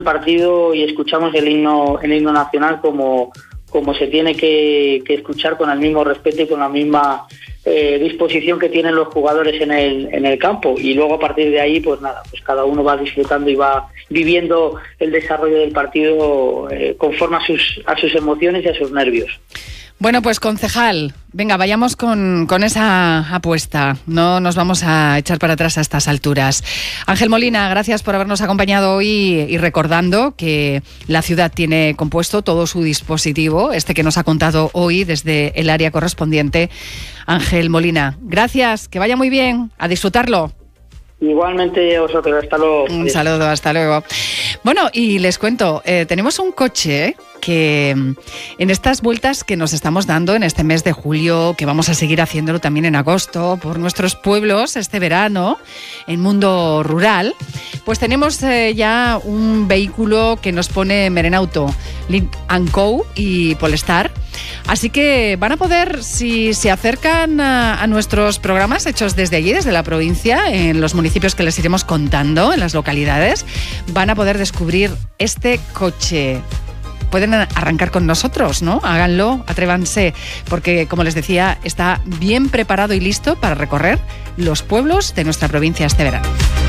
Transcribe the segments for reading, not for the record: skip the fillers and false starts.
partido y escuchamos el himno nacional como se tiene que escuchar, con el mismo respeto y con la misma disposición que tienen los jugadores en el campo. Y luego a partir de ahí, pues cada uno va disfrutando y va viviendo el desarrollo del partido conforme a sus emociones y a sus nervios. Bueno, pues concejal, venga, vayamos con esa apuesta. No nos vamos a echar para atrás a estas alturas. Ángel Molina, gracias por habernos acompañado hoy y recordando que la ciudad tiene compuesto todo su dispositivo, que nos ha contado hoy desde el área correspondiente. Ángel Molina, gracias, que vaya muy bien, a disfrutarlo. Igualmente vosotros, hasta luego. Un saludo, hasta luego. Bueno, y les cuento, tenemos un coche que en estas vueltas que nos estamos dando en este mes de julio, que vamos a seguir haciéndolo también en agosto por nuestros pueblos este verano, en mundo rural, pues tenemos ya un vehículo que nos pone Merenauto, Lynk & Co y Polestar. Así que van a poder, si se acercan a nuestros programas hechos desde allí, desde la provincia, en los municipios que les iremos contando, en las localidades, van a poder descubrir este coche. Pueden arrancar con nosotros, ¿no? Háganlo, atrévanse, porque, como les decía, está bien preparado y listo para recorrer los pueblos de nuestra provincia este verano.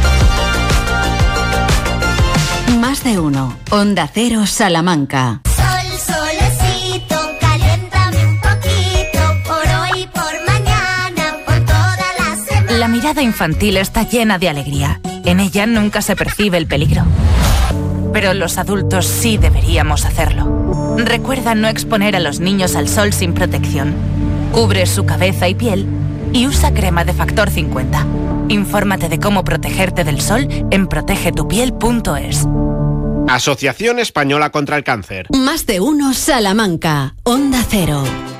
Más de uno. Onda Cero, Salamanca. Solecito, caliéntame un poquito, por hoy, por mañana, por toda la semana. La mirada infantil está llena de alegría. En ella nunca se percibe el peligro. Pero los adultos sí deberíamos hacerlo. Recuerda no exponer a los niños al sol sin protección. Cubre su cabeza y piel y usa crema de factor 50. Infórmate de cómo protegerte del sol en protegetupiel.es. Asociación Española contra el Cáncer. Más de uno, Salamanca. Onda Cero.